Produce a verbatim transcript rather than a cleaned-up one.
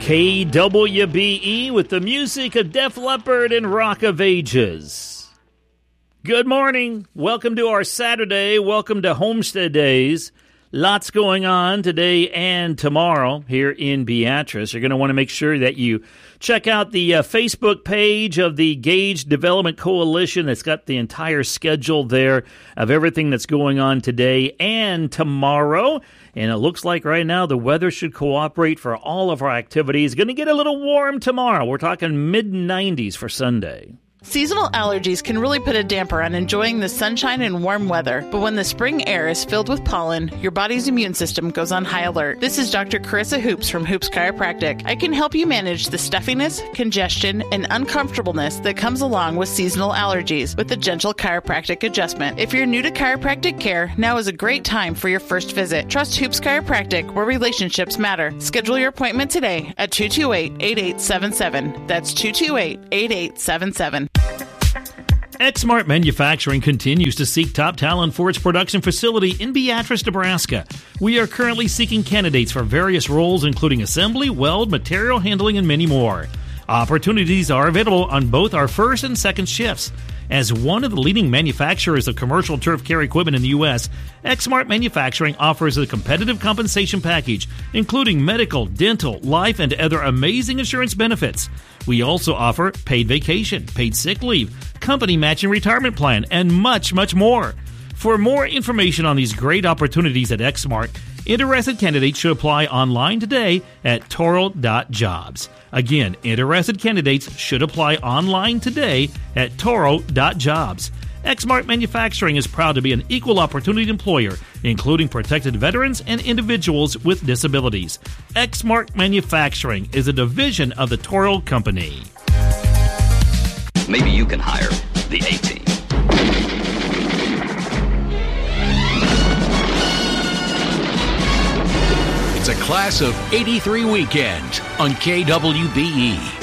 K W B E with the music of Def Leppard and Rock of Ages. Good morning. Welcome to our Saturday. Welcome to Homestead Days. Lots going on today and tomorrow here in Beatrice. You're going to want to make sure that you check out the uh, Facebook page of the Gage Development Coalition. That's got the entire schedule there of everything that's going on today and tomorrow. And it looks like right now the weather should cooperate for all of our activities. Going to get a little warm tomorrow. We're talking mid nineties for Sunday. Seasonal allergies can really put a damper on enjoying the sunshine and warm weather, but when the spring air is filled with pollen, your body's immune system goes on high alert. This is Doctor Carissa Hoops from Hoops Chiropractic. I can help you manage the stuffiness, congestion, and uncomfortableness that comes along with seasonal allergies with a gentle chiropractic adjustment. If you're new to chiropractic care, now is a great time for your first visit. Trust Hoops Chiropractic, where relationships matter. Schedule your appointment today at two two eight, eight eight seven seven. That's two two eight, eight eight seven seven. Exmart Manufacturing continues to seek top talent for its production facility in Beatrice, Nebraska. We are currently seeking candidates for various roles, including assembly, weld, material handling, and many more. Opportunities are available on both our first and second shifts. As one of the leading manufacturers of commercial turf care equipment in the U S, Exmart Manufacturing offers a competitive compensation package, including medical, dental, life, and other amazing insurance benefits. We also offer paid vacation, paid sick leave, company matching retirement plan, and much, much more. For more information on these great opportunities at Exmart, interested candidates should apply online today at toro dot jobs. Again, interested candidates should apply online today at toro dot jobs. Exmart Manufacturing is proud to be an equal opportunity employer, including protected veterans and individuals with disabilities. Exmart Manufacturing is a division of the Toro Company. Maybe you can hire the A-Team. It's a class of eighty-three weekend on K W B E.